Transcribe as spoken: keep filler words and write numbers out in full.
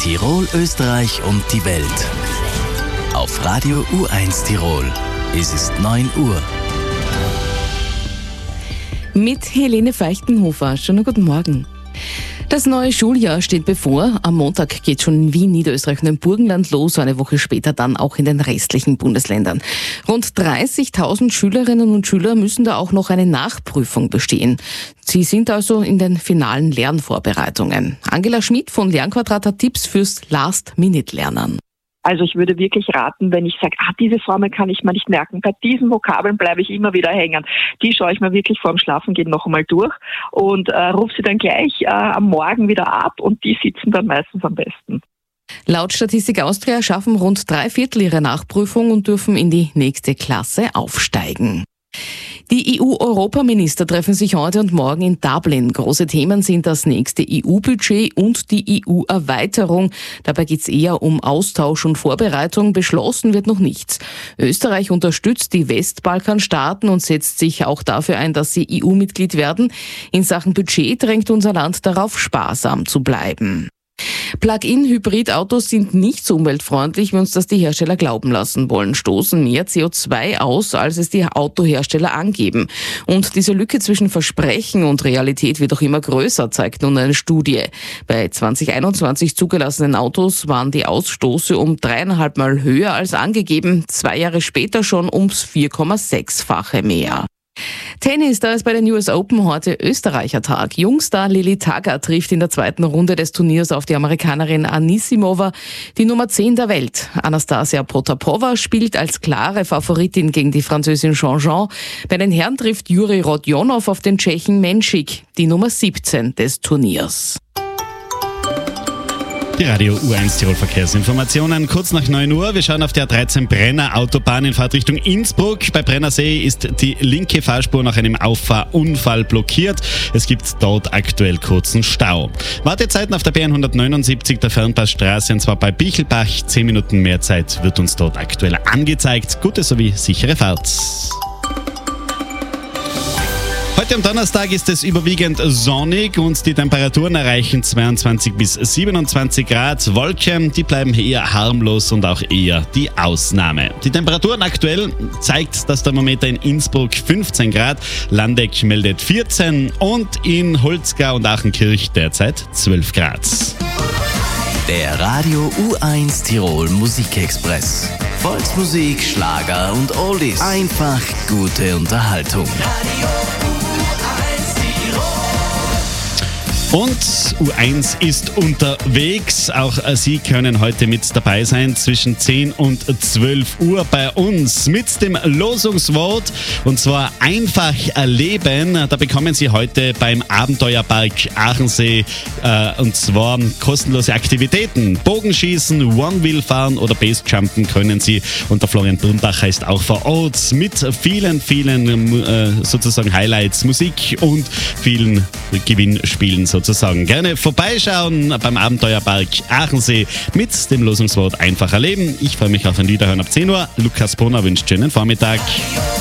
Tirol, Österreich und die Welt. Auf Radio U eins Tirol. Es ist neun Uhr. Mit Helene Feichtenhofer. Schönen guten Morgen. Das neue Schuljahr steht bevor. Am Montag geht schon in Wien, Niederösterreich und im Burgenland los, eine Woche später dann auch in den restlichen Bundesländern. Rund dreißigtausend Schülerinnen und Schüler müssen da auch noch eine Nachprüfung bestehen. Sie sind also in den finalen Lernvorbereitungen. Angela Schmidt von Lernquadrat hat Tipps fürs Last-Minute-Lernen. Also ich würde wirklich raten, wenn ich sage, ah, diese Formel kann ich mir nicht merken, bei diesen Vokabeln bleibe ich immer wieder hängen. Die schaue ich mir wirklich vor dem Schlafengehen noch einmal durch und äh, rufe sie dann gleich äh, am Morgen wieder ab und die sitzen dann meistens am besten. Laut Statistik Austria schaffen rund drei Viertel ihre Nachprüfung und dürfen in die nächste Klasse aufsteigen. Die E U-Europaminister treffen sich heute und morgen in Dublin. Große Themen sind das nächste E U-Budget und die E U-Erweiterung. Dabei geht es eher um Austausch und Vorbereitung. Beschlossen wird noch nichts. Österreich unterstützt die Westbalkanstaaten und setzt sich auch dafür ein, dass sie E U-Mitglied werden. In Sachen Budget drängt unser Land darauf, sparsam zu bleiben. Plug-in-Hybridautos sind nicht so umweltfreundlich, wie uns das die Hersteller glauben lassen wollen, stoßen mehr C O zwei aus, als es die Autohersteller angeben. Und diese Lücke zwischen Versprechen und Realität wird auch immer größer, zeigt nun eine Studie. Bei zwanzig einundzwanzig zugelassenen Autos waren die Ausstoße um dreieinhalb Mal höher als angegeben, zwei Jahre später schon ums vier Komma sechs-fache mehr. Tennis, da ist bei den U S Open heute Österreicher-Tag. Jungstar Lili Tagger trifft in der zweiten Runde des Turniers auf die Amerikanerin Anisimova, die Nummer zehn der Welt. Anastasia Potapova spielt als klare Favoritin gegen die Französin Jean-Jean. Bei den Herren trifft Juri Rodionov auf den Tschechen Menschik, die Nummer siebzehn des Turniers. Die Radio U eins Tirol Verkehrsinformationen, kurz nach neun Uhr. Wir schauen auf der A dreizehn Brenner Autobahn in Fahrtrichtung Innsbruck. Bei Brennersee ist die linke Fahrspur nach einem Auffahrunfall blockiert. Es gibt dort aktuell kurzen Stau. Wartezeiten auf der B hundertneunundsiebzig der Fernpassstraße, und zwar bei Bichelbach. Zehn Minuten mehr Zeit wird uns dort aktuell angezeigt. Gute sowie sichere Fahrt. Heute am Donnerstag ist es überwiegend sonnig und die Temperaturen erreichen zweiundzwanzig bis siebenundzwanzig Grad. Wolken, die bleiben eher harmlos und auch eher die Ausnahme. Die Temperaturen aktuell zeigt das Thermometer in Innsbruck fünfzehn Grad, Landeck meldet vierzehn und in Holzgau und Achenkirch derzeit zwölf Grad. Der Radio U eins Tirol Musikexpress. Volksmusik, Schlager und Oldies. Einfach gute Unterhaltung. Und U eins ist unterwegs. Auch Sie können heute mit dabei sein zwischen zehn und zwölf Uhr bei uns mit dem Losungswort. Und zwar einfach erleben. Da bekommen Sie heute beim Abenteuerpark Aachensee äh, und zwar kostenlose Aktivitäten. Bogenschießen, One-Wheel fahren oder Basejumpen können Sie. Und der Florian Brunbacher ist auch vor Ort mit vielen, vielen äh, sozusagen Highlights, Musik und vielen Gewinnspielen sozusagen. Sozusagen. Gerne vorbeischauen beim Abenteuerpark Aachensee mit dem Losungswort einfach erleben. Ich freue mich auf ein Wiederhören ab zehn Uhr. Lukas Brunner wünscht schönen Vormittag.